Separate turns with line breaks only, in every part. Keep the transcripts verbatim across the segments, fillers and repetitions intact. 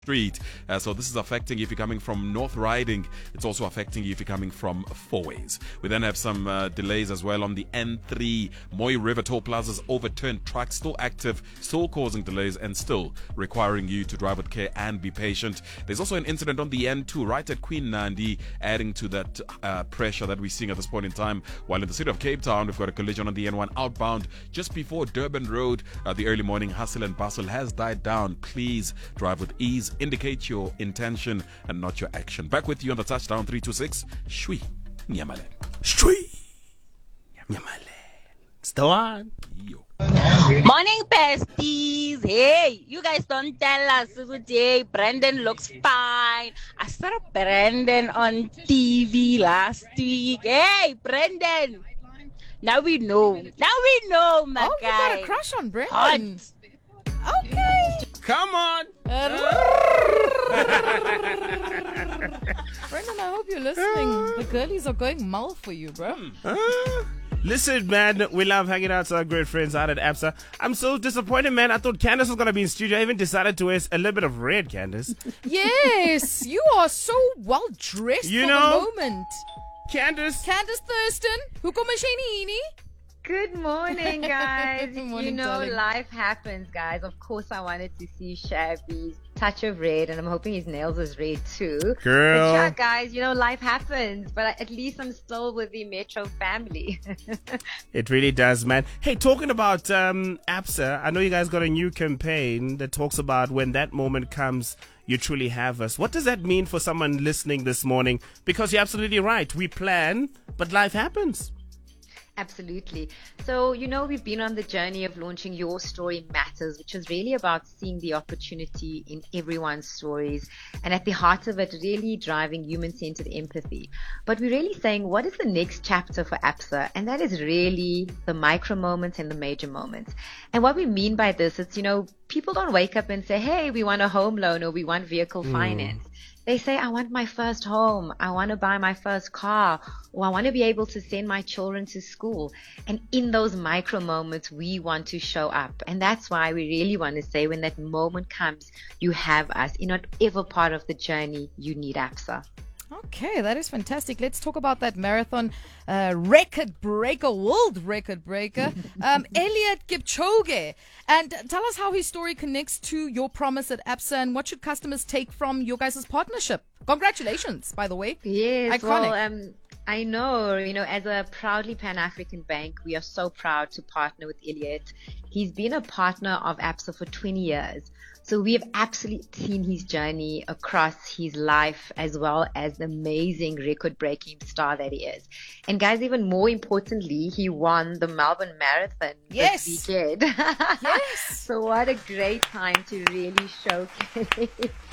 Street. Uh, so this is affecting if you're coming from North Riding. It's also affecting if you're coming from Fourways. We then have some uh, delays as well on the N three. Moy River Toll Plaza's overturned truck still active, still causing delays and still requiring you to drive with care and be patient. There's also an incident on the N two right at Queen Nandi, adding to that uh, pressure that we're seeing at this point in time. While in the city of Cape Town, we've got a collision on the N one outbound just before Durban Road. Uh, the early morning hustle and bustle has died down. Please drive with ease. Indicate your intention and not your action. Back with you on the touchdown three two six. Shwi Nyamale.
Shwi Nyamale. It's the one.
Yo.
Morning, besties. Hey, you guys don't tell us. Hey, Brandon looks fine. I saw Brandon on T V last week. Hey, Brandon. Now we know. Now we know, my
oh,
guy.
Oh, you got a crush on Brandon. Hot. Okay.
Come on.
Brendan, I hope you're listening. The girlies are going mull for you, bro.
Uh, listen, man, we love hanging out with our great friends out at Absa. I'm so disappointed, man. I thought Candace was going to be in studio. I even decided to wear a little bit of red, Candace.
Yes, you are so well dressed
you
for
know,
the moment.
Candace.
Candace Thurston. Hoekom is jy nie hier nie?
Good morning, guys.
Good morning,
you know,
darling.
Life happens, guys. Of course, I wanted to see Shabby's touch of red, and I'm hoping his nails is red too.
Girl.
But yeah, guys, you know, life happens, but at least I'm still with the Metro family.
It really does, man. Hey, talking about um, Absa, I know you guys got a new campaign that talks about when that moment comes, you truly have us. What does that mean for someone listening this morning? Because you're absolutely right. We plan, but life happens.
Absolutely. So, you know, we've been on the journey of launching Your Story Matters, which is really about seeing the opportunity in everyone's stories. And at the heart of it, really driving human-centered empathy. But we're really saying, what is the next chapter for Absa? And that is really the micro moments and the major moments. And what we mean by this is, you know, people don't wake up and say, hey, we want a home loan or we want vehicle mm. finance. They say, I want my first home. I want to buy my first car, or I want to be able to send my children to school. And in those micro moments, we want to show up. And that's why we really want to say, when that moment comes, you have us. In whatever part of the journey, you need Absa.
Okay, that is fantastic. Let's talk about that marathon uh, record breaker, world record breaker, um, Eliud Kipchoge. And tell us how his story connects to your promise at Absa, and what should customers take from your guys' partnership? Congratulations, by the way.
Yes,
Iconic.
well, um, I know, you know, as a proudly Pan-African bank, we are so proud to partner with Eliud. He's been a partner of Absa for twenty years. So we have absolutely seen his journey across his life, as well as the amazing record-breaking star that he is. And guys, even more importantly, he won the Melbourne Marathon
yes.
this weekend.
Yes.
So what a great time to really showcase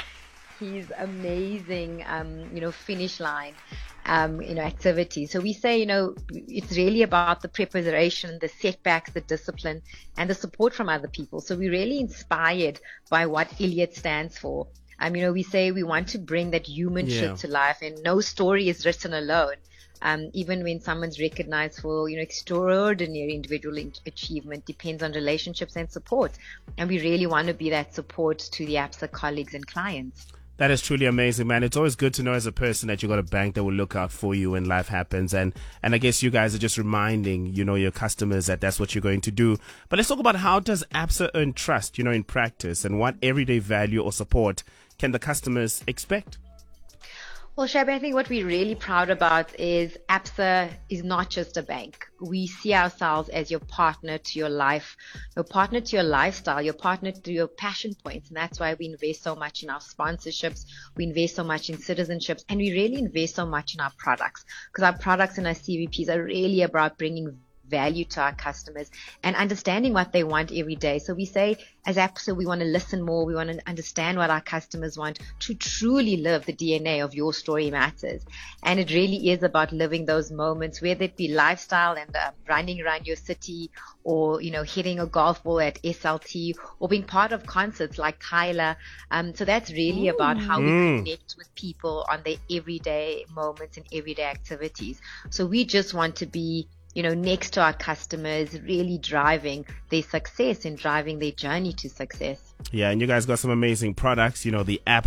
his amazing, um, you know, finish line. Um, you know, activity. So we say, you know, it's really about the preparation, the setbacks, the discipline, and the support from other people. So we're really inspired by what Eliud stands for. Um, you know, we say we want to bring that human
yeah.
shit to life, and no story is written alone. Um, even when someone's recognized for, you know, extraordinary individual in- achievement, depends on relationships and support. And we really want to be that support to the Absa colleagues and clients.
That is truly amazing, man. It's always good to know as a person that you got a bank that will look out for you when life happens. And, and I guess you guys are just reminding, you know, your customers that that's what you're going to do. But let's talk about, how does Absa earn trust, you know, in practice, and what everyday value or support can the customers expect?
Well, Shabby, I think what we're really proud about is Absa is not just a bank. We see ourselves as your partner to your life, your partner to your lifestyle, your partner to your passion points. And that's why we invest so much in our sponsorships. We invest so much in citizenships, and we really invest so much in our products, because our products and our C V Ps are really about bringing value to our customers and understanding what they want every day. So we say, as Absa, we want to listen more. We want to understand what our customers want to truly live the D N A of Your Story Matters. And it really is about living those moments, whether it be lifestyle and uh, running around your city, or, you know, hitting a golf ball at S L T, or being part of concerts like Tyler. Um, so that's really mm. about how
mm.
we connect with people on their everyday moments and everyday activities. So we just want to be you know, next to our customers, really driving their success and driving their journey to success.
Yeah, and you guys got some amazing products, you know, the app